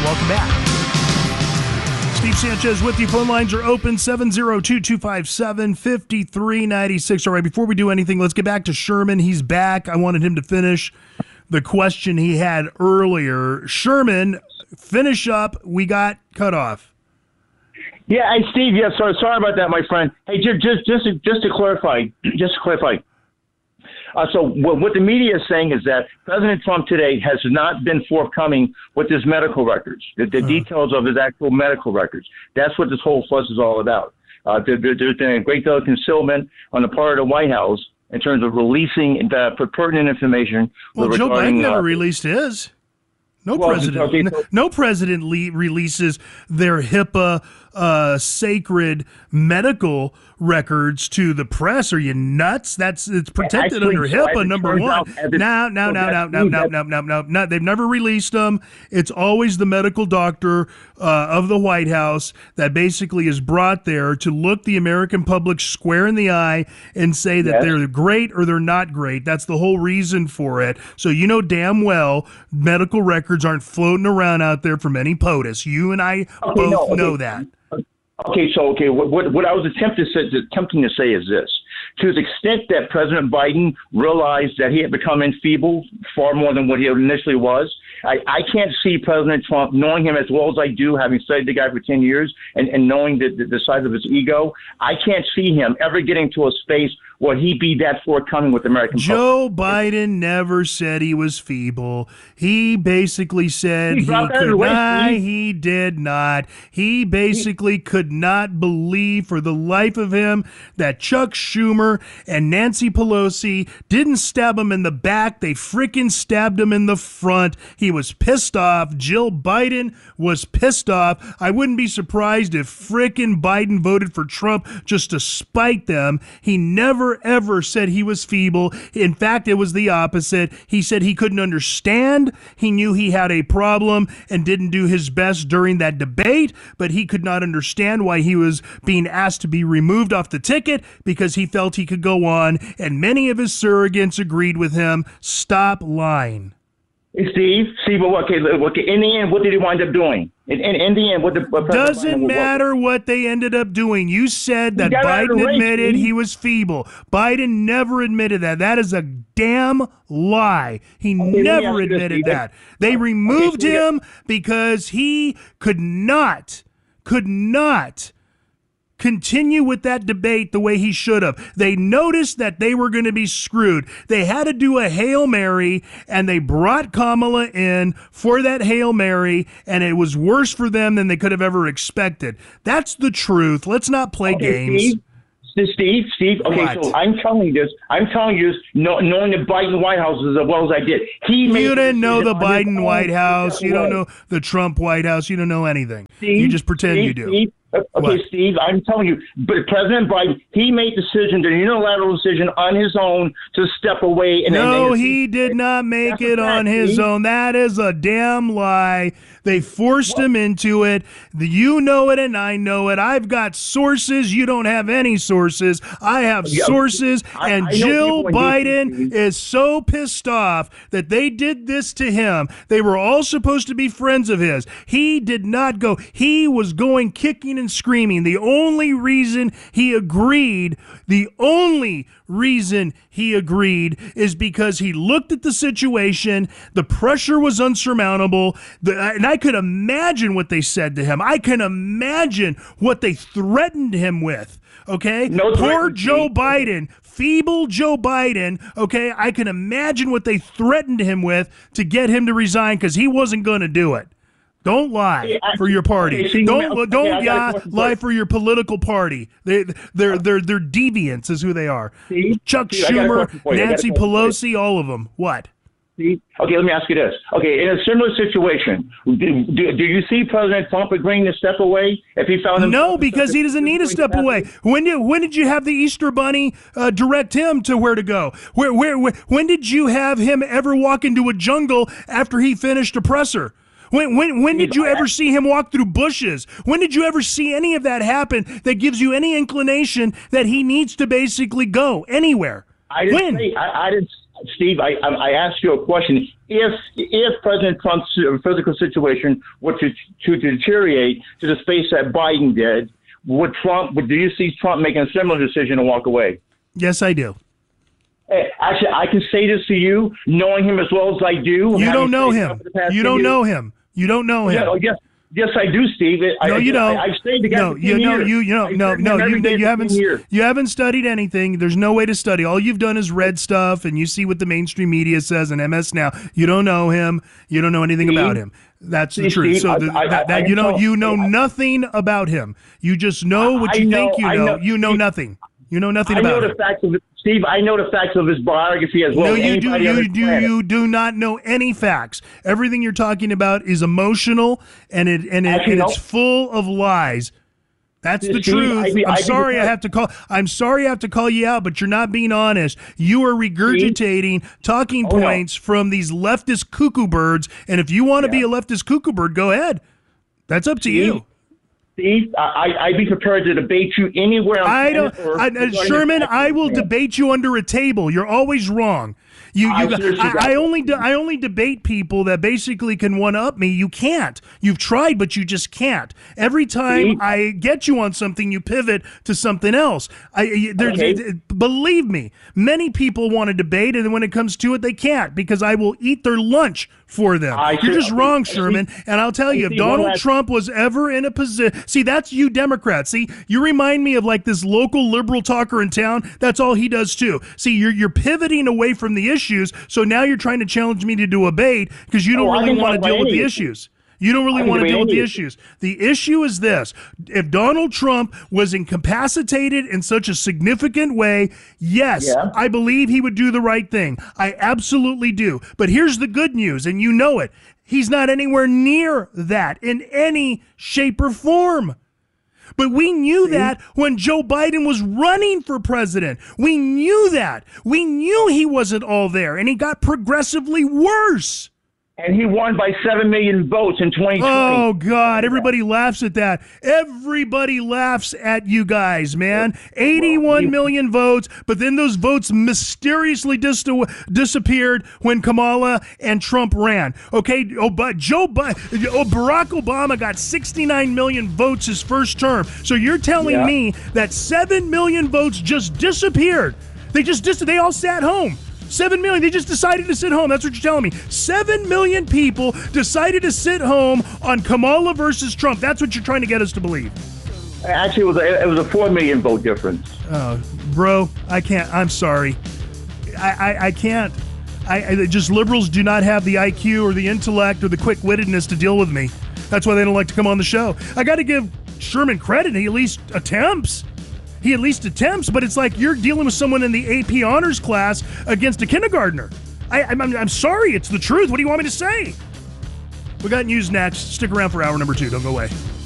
Welcome back. Steve Sanchez with you. Phone lines are open, 702-257-5396. All right, before we do anything, let's get back to Sherman. He's back. I wanted him to finish the question he had earlier. Sherman, finish up. We got cut off. Yeah, hey, Steve, sorry about that, my friend. Hey, just to clarify, so what the media is saying is that President Trump today has not been forthcoming with his medical records, the details of his actual medical records. That's what this whole fuss is all about. There's been a great deal of concealment on the part of the White House in terms of releasing the pertinent information. Well, Joe Biden never released his. No president releases their HIPAA sacred medical records to the press. Are you nuts? It's protected under HIPAA, number one. No. They've never released them. It's always the medical doctor of the White House that basically is brought there to look the American public square in the eye and say that they're great or they're not great. That's the whole reason for it. So you know damn well medical records aren't floating around out there from any POTUS. You and I both know that. What I was attempting to say is this. To the extent that President Biden realized that he had become enfeebled far more than what he initially was, I can't see President Trump, knowing him as well as I do, having studied the guy for 10 years and knowing the size of his ego, I can't see him ever getting to a space where he'd be that forthcoming with the American public. Joe Biden never said he was feeble. He basically said he could not. He did not. He basically could not believe for the life of him that Chuck Schumer and Nancy Pelosi didn't stab him in the back. They freaking stabbed him in the front. He was pissed off. Jill Biden was pissed off. I wouldn't be surprised if freaking Biden voted for Trump just to spite them. He never ever said he was feeble. In fact, it was the opposite. He said he couldn't understand. He knew he had a problem and didn't do his best during that debate, but he could not understand why he was being asked to be removed off the ticket because he felt he could go on, and many of his surrogates agreed with him. Stop lying. Steve, okay, in the end, what did he wind up doing? In the end, what doesn't matter what they ended up doing. You said that Biden admitted he was feeble. Biden never admitted that. That is a damn lie. He never admitted that. They removed him because he could not continue with that debate the way he should have. They noticed that they were going to be screwed. They had to do a Hail Mary, and they brought Kamala in for that Hail Mary, and it was worse for them than they could have ever expected. That's the truth. Let's not play games. Steve, okay, what? So I'm telling you this, knowing the Biden White House as well as I did. You didn't know the Biden White House. You don't know the Trump White House. You don't know anything. You just pretend you do. Steve, I'm telling you, but President Biden, he made the unilateral decision on his own to step away. No, he did not make it on his own. That is a damn lie. They forced him into it. You know it and I know it. I've got sources. You don't have any sources. I have sources. And Jill Biden is so pissed off that they did this to him. They were all supposed to be friends of his. He did not go. He was going kicking and screaming. The only reason he agreed is because he looked at the situation. The pressure was unsurmountable. And I could imagine what they said to him. I can imagine what they threatened him with. Okay? Poor Joe Biden. Feeble Joe Biden, okay? I can imagine what they threatened him with to get him to resign because he wasn't going to do it. Don't lie for your party. Don't lie for your political party. They're deviants is who they are. Chuck Schumer, Nancy Pelosi, all of them. What? Okay, let me ask you this. Okay, in a similar situation, do you see President Trump agreeing to step away if he found him? No, because he doesn't need to step away. When did you have the Easter Bunny direct him to where to go? When did you have him ever walk into a jungle after he finished a presser? When did you ever see him walk through bushes? When did you ever see any of that happen that gives you any inclination that he needs to basically go anywhere? I didn't. Steve, I asked you a question. if President Trump's physical situation were to deteriorate to the space that Biden did, do you see Trump making a similar decision and walk away? Yes, I do. Hey, actually, I can say this to you, knowing him as well as I do. You don't know him. You don't know him. You don't know him. Yeah, yes, I do, Steve. No, you don't. I've stayed together. You haven't studied anything. There's no way to study. All you've done is read stuff, and you see what the mainstream media says and MS Now. You don't know him. You don't know anything about him. That's the truth. So you know nothing about him. You just know what you think you know. You know nothing. You know nothing about him. Steve, I know the facts of his biography as well. No, you do not know any facts. Everything you're talking about is emotional, and it's full of lies. That's the truth. I'm sorry I have to call you out, but you're not being honest. You are regurgitating talking points from these leftist cuckoo birds, and if you want to be a leftist cuckoo bird, go ahead. That's up to you. Steve, I'd be prepared to debate you anywhere. Sherman, I will debate you under a table. You're always wrong. I only debate people that basically can one-up me. You can't. You've tried, but you just can't. Every time I get you on something, you pivot to something else. Believe me, many people want to debate, and when it comes to it, they can't because I will eat their lunch for them. You're just wrong, Sherman. And I'll tell you, if Donald Trump was ever in a position... See, that's you Democrats. See, you remind me of like this local liberal talker in town. That's all he does too. See, you're pivoting away from the issues, so now you're trying to challenge me to do a debate because you don't really want to deal with the issues. You don't really want to deal with the issues. The issue is this. If Donald Trump was incapacitated in such a significant way, yes, I believe he would do the right thing. I absolutely do. But here's the good news, and you know it. He's not anywhere near that in any shape or form. But we knew that when Joe Biden was running for president. We knew that. We knew he wasn't all there, and he got progressively worse. And he won by 7 million votes in 2020. Oh, God. Everybody laughs at that. Everybody laughs at you guys, man. 81 million votes, but then those votes mysteriously disappeared when Kamala and Trump ran. Okay, but Barack Obama got 69 million votes his first term. So you're telling me that 7 million votes just disappeared. They all sat home. 7 million. They just decided to sit home. That's what you're telling me. 7 million people decided to sit home on Kamala versus Trump. That's what you're trying to get us to believe. Actually, it was a 4 million vote difference. Oh, bro, I can't. I'm sorry. I can't. Just liberals do not have the IQ or the intellect or the quick-wittedness to deal with me. That's why they don't like to come on the show. I got to give Sherman credit. He at least attempts. But it's like you're dealing with someone in the AP honors class against a kindergartner. I'm sorry, it's the truth. What do you want me to say? We got news next. Stick around for hour number 2. Don't go away.